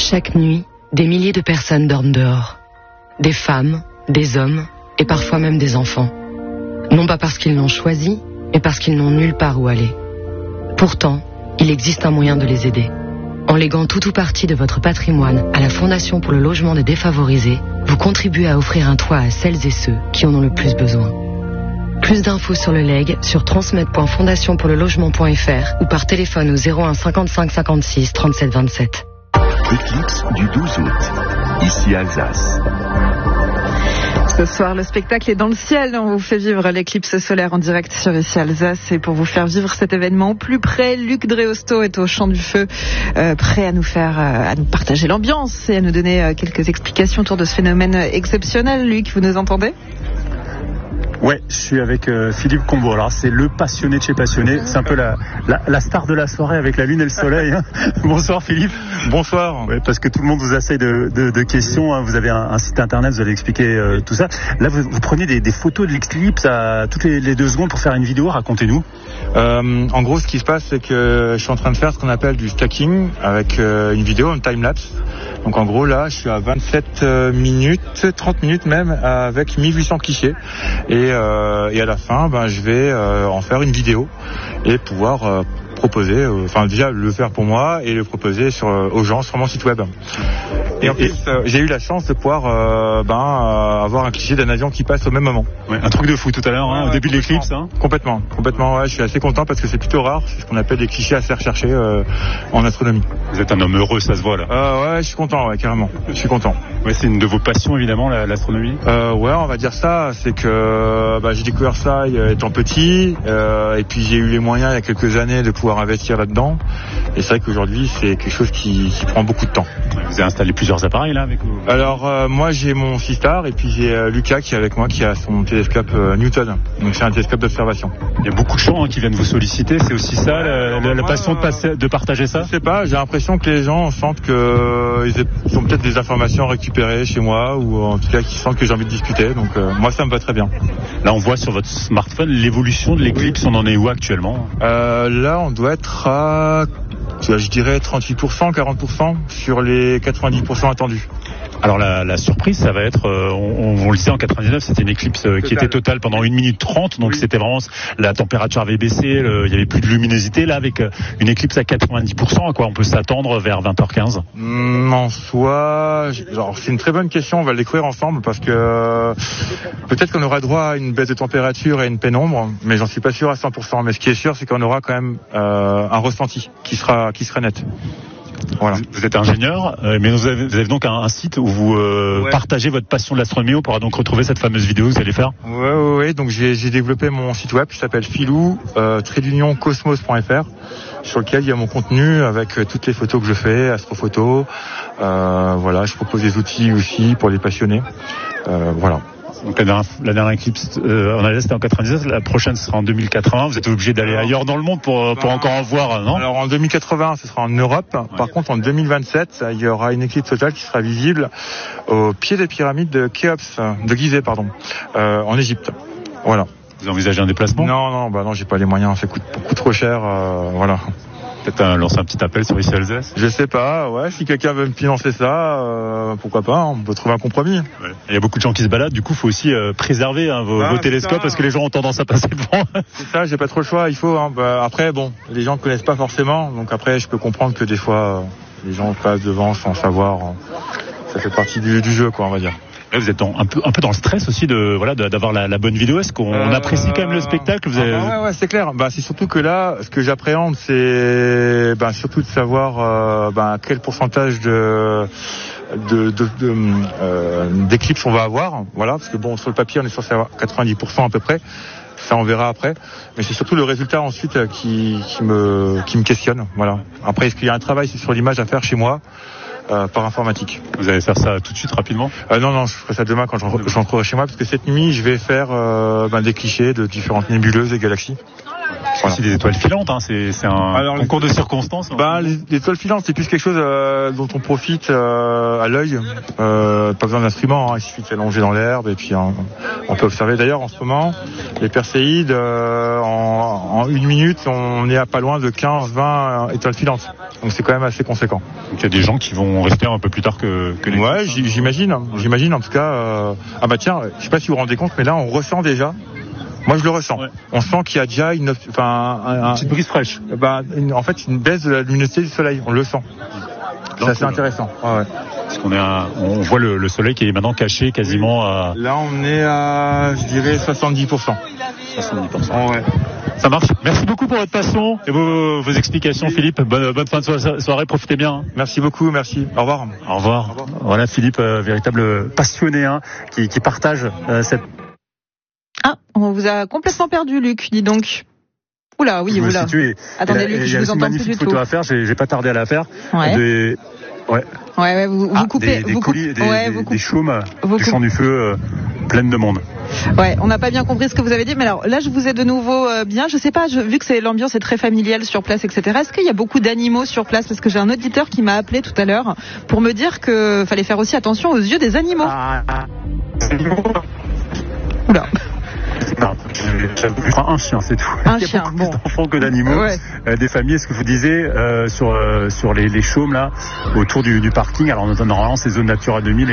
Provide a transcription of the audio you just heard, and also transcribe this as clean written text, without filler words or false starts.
Chaque nuit, des milliers de personnes dorment dehors. Des femmes, des hommes et parfois même des enfants. Non pas parce qu'ils l'ont choisi, mais parce qu'ils n'ont nulle part où aller. Pourtant, il existe un moyen de les aider. En léguant tout ou partie de votre patrimoine à la Fondation pour le logement des défavorisés, vous contribuez à offrir un toit à celles et ceux qui en ont le plus besoin. Plus d'infos sur le legs sur transmet.fondationpourlelogement.fr ou par téléphone au 01 55 56 37 27. Éclipse du 12 août, ici Alsace. Ce soir, le spectacle est dans le ciel. On vous fait vivre l'éclipse solaire en direct sur Ici Alsace. Et pour vous faire vivre cet événement au plus près, Luc Dreosto est au Champ du Feu, prêt à nous partager l'ambiance et à nous donner quelques explications autour de ce phénomène exceptionnel. Luc, vous nous entendez ? Ouais, je suis avec Philippe Combeau. Alors c'est le passionné de chez passionné. C'est un peu la star de la soirée avec la lune et le soleil. Hein. Bonsoir Philippe. Bonsoir. Ouais, parce que tout le monde vous assaille de questions. Hein. Vous avez un site internet, vous allez expliquer tout ça. Là, vous prenez des photos de l'éclipse à toutes les 2 secondes pour faire une vidéo. Racontez-nous. En gros, ce qui se passe, c'est que je suis en train de faire ce qu'on appelle du stacking avec une vidéo, un time-lapse. Donc en gros, là, je suis à 27 minutes, 30 minutes même, avec 1800 clichés. Et à la fin, je vais en faire une vidéo et pouvoir proposer, déjà le faire pour moi et le proposer aux gens sur mon site web. Et en plus, j'ai eu la chance de pouvoir avoir un cliché d'un avion qui passe au même moment. Ouais, un truc de fou tout à l'heure, au début de l'éclipse. Hein. Complètement. Ouais, je suis assez content parce que c'est plutôt rare. C'est ce qu'on appelle des clichés assez recherchés en astronomie. Vous êtes un homme heureux, ça se voit là. Ouais, je suis content, ouais, carrément. Je suis content. Ouais, c'est une de vos passions évidemment, l'astronomie. Ouais, on va dire ça. C'est que j'ai découvert ça étant petit, et puis j'ai eu les moyens il y a quelques années de pouvoir investir là-dedans. Et c'est vrai qu'aujourd'hui, c'est quelque chose qui prend beaucoup de temps. Vous avez installé plusieurs appareils là avec vous? Alors moi j'ai mon Seastar et puis j'ai Lucas qui est avec moi qui a son télescope Newton. Donc c'est un télescope d'observation. Il y a beaucoup de gens qui viennent vous solliciter. C'est aussi ça la passion de partager ça? Je sais pas, j'ai l'impression que les gens sentent qu'ils ont peut-être des informations récupérées chez moi ou en tout cas qu'ils sentent que j'ai envie de discuter. Donc moi ça me va très bien. Là on voit sur votre smartphone l'évolution de l'éclipse. On en est où actuellement? Là on doit être à je dirais 38%, 40% sur les 90% attendus. Alors la surprise, ça va être, on le disait en 99, c'était une éclipse qui était totale pendant 1 minute 30, donc c'était vraiment, la température avait baissé, il y avait plus de luminosité. Là, avec une éclipse à 90%, à quoi on peut s'attendre vers 20h15? En soi, c'est une très bonne question, on va le découvrir ensemble parce que peut-être qu'on aura droit à une baisse de température et une pénombre, mais j'en suis pas sûr à 100%. Mais ce qui est sûr, c'est qu'on aura quand même un ressenti qui sera net. Voilà. Vous êtes ingénieur, mais vous avez donc un site où vous partagez votre passion de l'astronomie. On pourra donc retrouver cette fameuse vidéo que vous allez faire. Ouais. Donc j'ai développé mon site web qui s'appelle filou-cosmos.fr, sur lequel il y a mon contenu avec toutes les photos que je fais, astrophotos. Je propose des outils aussi pour les passionnés. Voilà. Donc la dernière éclipse en Alsace c'était en 99, la prochaine sera en 2080. Vous êtes obligé d'aller ailleurs dans le monde pour encore en voir, non? Alors en 2080 ce sera en Europe. Ouais. Par contre en 2027 il y aura une éclipse totale qui sera visible au pied des pyramides de Gizeh, en Égypte. Voilà. Vous envisagez un déplacement? Non, j'ai pas les moyens, ça coûte beaucoup trop cher. Voilà. Peut-être lancer un petit appel sur Ici Alsace? Je sais pas, si quelqu'un veut me financer ça, pourquoi pas, on peut trouver un compromis. Ouais. Il y a beaucoup de gens qui se baladent, du coup, il faut aussi préserver vos télescopes parce que les gens ont tendance à passer devant. C'est ça, j'ai pas trop le choix, il faut. Après, les gens ne connaissent pas forcément, donc après, je peux comprendre que des fois, les gens passent devant sans savoir. Ça fait partie du jeu, on va dire. Là, vous êtes un peu dans le stress aussi d'avoir la bonne vidéo. Est-ce qu'on apprécie quand même le spectacle? Ouais, c'est clair. C'est surtout que là, ce que j'appréhende, c'est surtout de savoir quel pourcentage d'éclipses on va avoir. Voilà, parce que sur le papier, on est censé avoir 90% à peu près. Ça, on verra après. Mais c'est surtout le résultat ensuite qui me questionne. Voilà. Après, est-ce qu'il y a un travail sur l'image à faire chez moi? Par informatique. Vous allez faire ça tout de suite, rapidement? Non, je ferai ça demain quand je rentrerai chez moi, parce que cette nuit, je vais faire des clichés de différentes nébuleuses et galaxies. C'est aussi des étoiles filantes, hein. C'est un concours de circonstances. Les étoiles filantes, c'est plus quelque chose dont on profite à l'œil. Pas besoin d'instruments, hein. Il suffit de s'allonger dans l'herbe et puis on peut observer. D'ailleurs, en ce moment, les Perséides, en 1 minute, on est à pas loin de 15-20 étoiles filantes. Donc c'est quand même assez conséquent. Donc il y a des gens qui vont rester un peu plus tard que les. Ouais, j'imagine en tout cas. Ah bah tiens, je sais pas si vous vous rendez compte, mais là on ressent déjà. Moi je le ressens. Ouais. On sent qu'il y a déjà une petite brise fraîche. En fait, une baisse de la luminosité du soleil. On le sent. C'est assez intéressant. Ouais. Parce on voit le soleil qui est maintenant caché quasiment à. Là on est à, je dirais, 70%. 70%. Ouais. Ça marche. Merci beaucoup pour votre passion et vos explications, Philippe. Bonne fin de soirée. Profitez bien. Hein. Merci beaucoup. Merci. Au revoir. Au revoir. Voilà Philippe, véritable passionné, hein, qui partage cette. Ah, on vous a complètement perdu, Luc. Dis donc. Oula, oui, oula. Attendez, Luc, je vous entends plus du tout. Il y a une photo à faire. J'ai pas tardé à la faire. Ouais. Ouais, vous coupez. Des chaumes du champ du feu pleines de monde. Ouais, on n'a pas bien compris ce que vous avez dit, mais alors là je vous ai de nouveau bien, je sais pas, vu que l'ambiance est très familiale sur place, etc. Est-ce qu'il y a beaucoup d'animaux sur place? Parce que j'ai un auditeur qui m'a appelé tout à l'heure pour me dire que fallait faire aussi attention aux yeux des animaux. Oula. Je prends un chien, c'est tout. Un Il y a chien, beaucoup plus d'enfants que d'animaux. Ouais. Des familles, est-ce que vous disiez sur les chaumes là autour du parking. Alors normalement c'est zone Natura 2000